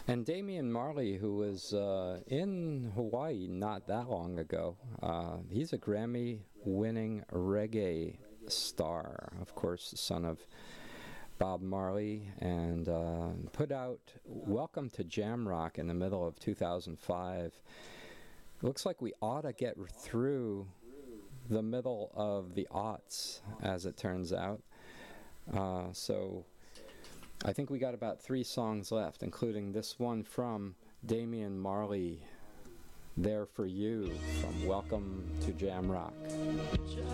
And Damian Marley, who was in Hawaii not that long ago, he's a Grammy-winning reggae star, of course, the son of Bob Marley, and put out Welcome to Jamrock in the middle of 2005. Looks like we ought to get through the middle of the aughts, as it turns out. So I think we got about 3 songs left, including this one from Damian Marley, There For You, from Welcome to Jamrock.